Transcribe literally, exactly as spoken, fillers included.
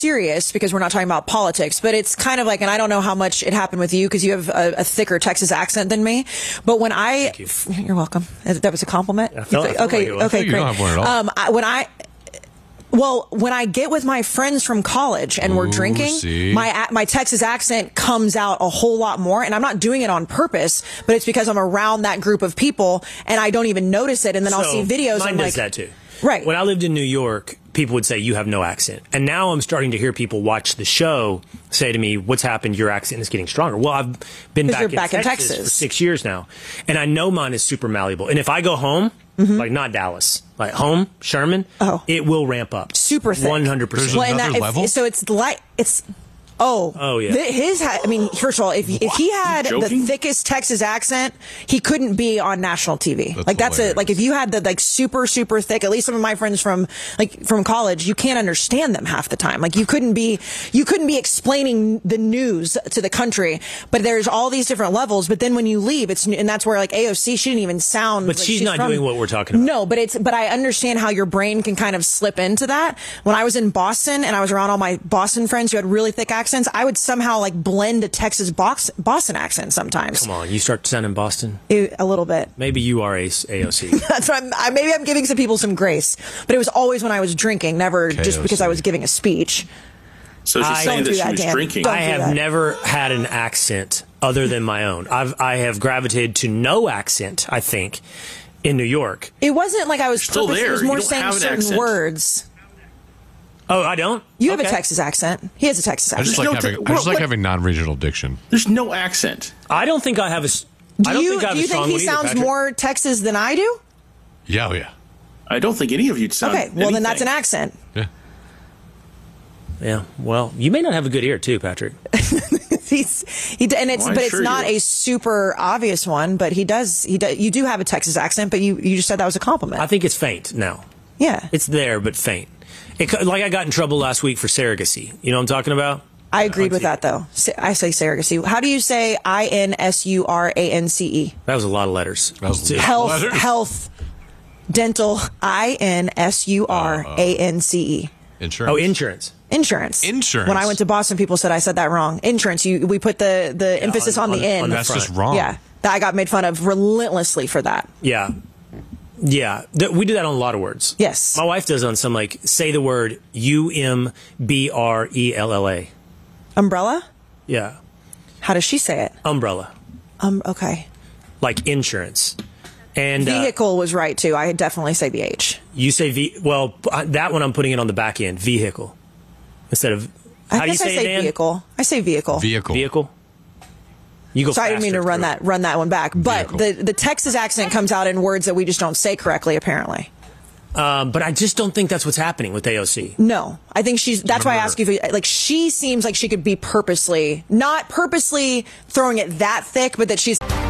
serious because we're not talking about politics, but it's kind of like, and I don't know how much it happened with you because you have a, a thicker Texas accent than me. But when I, you. you're welcome. That was a compliment. I felt, you, I okay, like okay, you great. don't have one at all. Um, I, when I. Well, when I get with my friends from college and we're Ooh, drinking, see? my my Texas accent comes out a whole lot more, and I'm not doing it on purpose, but it's because I'm around that group of people and I don't even notice it, and then I'll So, see videos mine and I'm does like, that too. Right. When I lived in New York, people would say, you have no accent. And now I'm starting to hear people watch the show say to me, what's happened? Your accent is getting stronger. Well, I've been back, you're in, back in Texas Texas for six years now. And I know mine is super malleable. And if I go home, Mm-hmm. like not Dallas, like home, Sherman, Oh. it will ramp up. super thick. one hundred percent. There's Well, and another that, if- level? so it's like it's. Oh, Oh, yeah. Th- His, ha- I mean, first of all, if if he had the joking? thickest Texas accent, he couldn't be on national T V. That's like that's hilarious. it. Like if you had the like super super thick, at least some of my friends from like from college, you can't understand them half the time. Like you couldn't be you couldn't be explaining the news to the country. But there's all these different levels. But then when you leave, it's and that's where like A O C, she didn't even sound. But like she's not from- doing what we're talking about. No, but it's but I understand how your brain can kind of slip into that. When I was in Boston and I was around all my Boston friends who had really thick accents, I would somehow like blend a Texas box, Boston accent sometimes. Come on, you start sounding Boston. It- a little bit. Maybe you are a A O C. That's what I'm, I, maybe I'm giving some people some grace, but it was always when I was drinking, never just because I was giving a speech. So she's I- saying Don't that do she that, was Dan. drinking. Don't I do have that. never had an accent other than my own. I've I have gravitated to no accent, I think, in New York. It wasn't like I was Still purpose, there. It was You more don't saying have an certain accent. words. Oh, I don't? You have a Okay. Texas accent. He has a Texas I accent. just like no having te- I just well, like what- having non-regional diction. There's no accent. I don't think I have a. s- I do don't you think I have do a you think strong he one either, sounds Patrick. more Texas than I do? Yeah, oh yeah. I don't think any of you sound. Okay, well then that's an anything. accent. Yeah. Yeah. Well, you may not have a good ear too, Patrick. He's he d- and it's Well, I'm but it's sure not you- a super obvious one, but he does he does, you do have a Texas accent, but you you just said that was a compliment. I think it's faint now. yeah. It's there, but faint. It, co- like I got in trouble last week for surrogacy. You know what I'm talking about? I agreed with T V. that though. Sa- I say surrogacy. How do you say I N S U R A N C E? That was a lot of letters. That was a lot. Health Letters? health dental I N S U R A N C E. Insurance. Oh, insurance. Insurance. Insurance. When I went to Boston, people said I said that wrong. Insurance. You we put the the emphasis on, on- the N. on the That's front. just wrong. Yeah. That I got made fun of relentlessly for that. Yeah. Yeah. Th- we do that on a lot of words. Yes. My wife does on some, like, say the word U M B R E L L A. Umbrella? Yeah. How does she say it? Umbrella. Um okay. Like insurance. And uh, Vehicle was right too. I definitely say the H. you say V. Well, p- uh, that one I'm putting it on the back end. Vehicle. Instead of. I How do you guess say, I it, say Dan? vehicle. I say vehicle. Vehicle. Vehicle. You go So I didn't mean to faster run through that it. run that one back. But Vehicle. the the Texas accent comes out in words that we just don't say correctly, apparently. Um, but I just don't think that's what's happening with A O C. No, I think she's. That's why I Remember- ask you. If, like she seems like she could be purposely, not purposely throwing it that thick, but that she's.